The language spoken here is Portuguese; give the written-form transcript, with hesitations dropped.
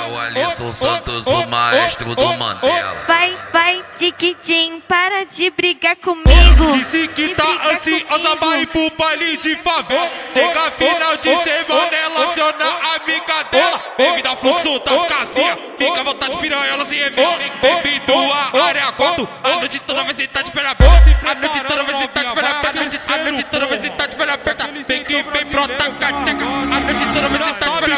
o Alisson Santos, o maestro do Mandela. Vai, Tiquitim, para de brigar comigo. Disse que tá ansiosa pra ir pro baile de favela. Chega final de semana, ela aciona a amiga dela. Devido ao fluxo das casinhas, fica à vontade de piranha, se revela. Bem-vindo à área 4. A noite toda vai sentar de perna aberta. A noite toda vai sentar de perna aberta. A noite toda vai sentar de perna aberta. Vem que vem, brota,